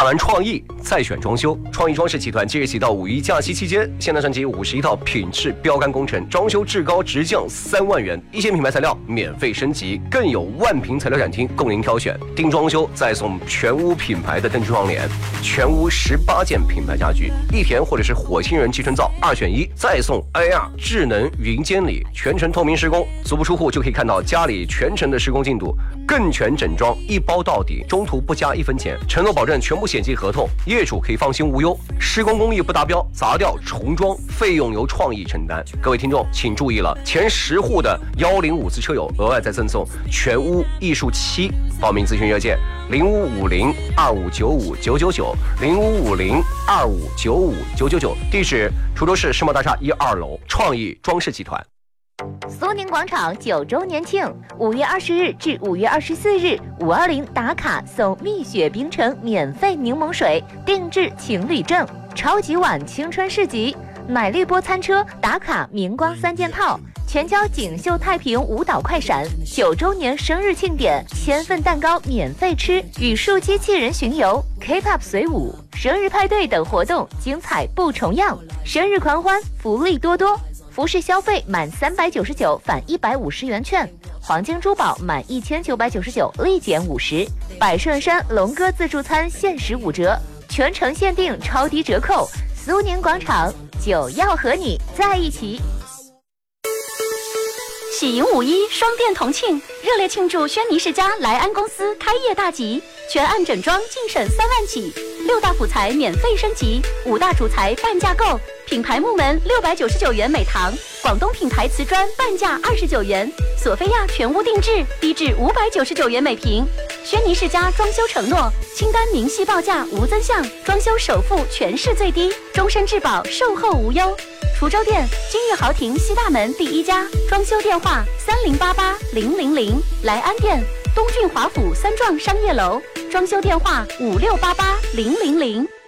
看完创意再选装修。创意装饰集团即日起到5一假期期间，现代升级51套品质标杆工程，装修至高直降3万元，一线品牌材料免费升级，更有万平材料展厅供您挑选。定装修再送全屋品牌的灯具窗帘，全屋18件品牌家具，一田或者是火星人集成灶2选1，再送 AR 智能云监理，全程透明施工，足不出户就可以看到家里全程的施工进度，更全整装一包到底，中途不加1分钱，承诺保证全部险金合同，业主可以放心无忧。施工工艺不达标，砸掉重装费用由创意承担。各位听众请注意了，前10户的105次车友额外再赠送全屋艺术漆。报名咨询热线0550259599，0550259599，地址滁州市世贸大厦1、2楼，创意装饰集团。 苏宁广场9周年庆，5月20日至5月24日，520打卡送蜜雪冰城免费柠檬水，定制情侣证，超级碗青春市集，奶绿波餐车打卡明光3件套，全交锦绣太平舞蹈快闪，9周年生日庆典，1000份蛋糕免费吃，语数机器人巡游 ，K-pop 随舞，生日派对等活动精彩不重样，生日狂欢福利多多。服饰消费满399返150元券，黄金珠宝满1999立减50，百顺山龙哥自助餐限时5折，全程限定超低折扣。苏宁广场就要和你在一起。 喜迎5一双店同庆，热烈庆祝轩尼诗家莱安公司开业大吉，全案整装净省3万起，6大辅材免费升级，5大主材半价购，品牌木门699元每堂，广东品牌瓷砖半价29元，索菲亚全屋定制低至599元每平。轩尼诗家装修承诺，清单明细报价无增项，装修首付全市最低，终身质保，售后无忧。滁州店金玉豪庭西大门第1家，装修电话30880000。莱安店东郡华府3幢商业楼，装修电话56880000。